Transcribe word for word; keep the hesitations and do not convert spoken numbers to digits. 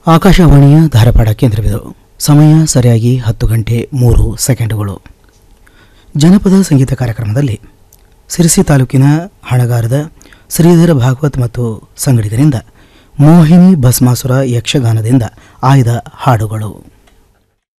ಆಕಾಶವಾಣಿಯ ಧಾರವಾಡ ಕೇಂದ್ರವಿದು. ಸಮಯ ಸರಿಯಾಗಿ ಹತ್ತು ಗಂಟೆ ಮೂರು ಸೆಕೆಂಡುಗಳು. ಜನಪದ ಸಂಗೀತ ಕಾರ್ಯಕ್ರಮದಲ್ಲಿ ಸಿರಸಿ ತಾಲೂಕಿನ ಹಣಗಾರದ ಶ್ರೀಧರ ಭಾಗವತ್ ಮತ್ತು ಸಂಗಡಿಗರಿಂದ ಮೋಹಿನಿ ಭಸ್ಮಾಸುರ ಯಕ್ಷಗಾನದಿಂದ ಆಯ್ದ ಹಾಡುಗಳು.